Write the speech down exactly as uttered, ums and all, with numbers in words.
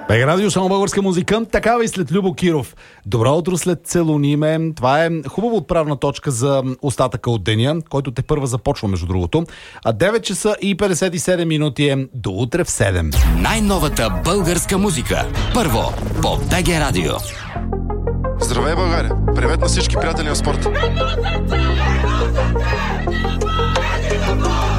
Бега радио, само българска музика. Такава и след Любо Киров. Добро утро след Целуниме. Това е хубава отправна точка за остатъка от деня, който те първа започва, между другото. А девет часа и петдесет и седем минути е до утре в седем. Най-новата българска музика. Първо по БГ Радио. Здравей, България! Привет на всички приятели на спорта!